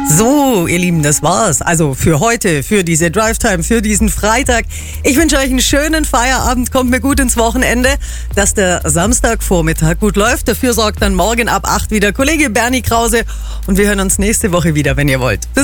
So, ihr Lieben, das war's. Also für heute, für diese Drive-Time, für diesen Freitag. Ich wünsche euch einen schönen Feierabend, kommt mir gut ins Wochenende, dass der Samstagvormittag gut läuft. Dafür sorgt dann morgen ab 8 wieder Kollege Bernie Krause und wir hören uns nächste Woche wieder, wenn ihr wollt. Bis